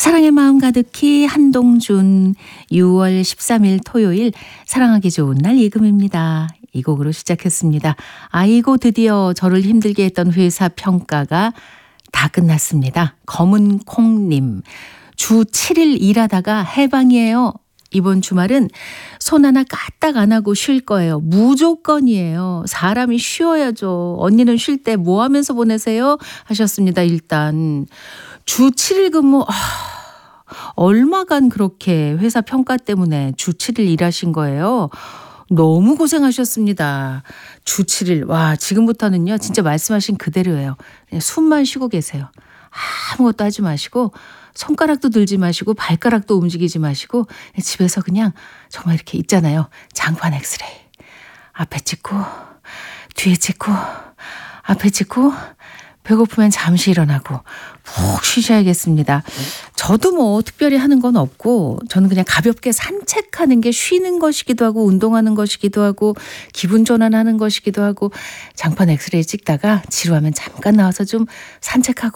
사랑의 마음 가득히 한동준 6월 13일 토요일 사랑하기 좋은 날 이금입니다. 이 곡으로 시작했습니다. 아이고 드디어 저를 힘들게 했던 회사 평가가 다 끝났습니다. 검은 콩님 주 7일 일하다가 해방이에요. 이번 주말은 손 하나 까딱 안 하고 쉴 거예요. 무조건이에요. 사람이 쉬어야죠. 언니는 쉴 때 뭐 하면서 보내세요? 하셨습니다. 일단 주 7일 근무 얼마간 그렇게 회사 평가 때문에 주 7일 일하신 거예요? 너무 고생하셨습니다. 주 7일. 와, 지금부터는요. 진짜 말씀하신 그대로예요. 그냥 숨만 쉬고 계세요. 아무것도 하지 마시고 손가락도 들지 마시고 발가락도 움직이지 마시고 집에서 그냥 정말 이렇게 있잖아요. 장판 엑스레이. 앞에 찍고 뒤에 찍고 앞에 찍고 배고프면 잠시 일어나고 푹 쉬셔야겠습니다. 저도 뭐 특별히 하는 건 없고 저는 그냥 가볍게 산책하는 게 쉬는 것이기도 하고 운동하는 것이기도 하고 기분 전환하는 것이기도 하고 장판 엑스레이 찍다가 지루하면 잠깐 나와서 좀 산책하고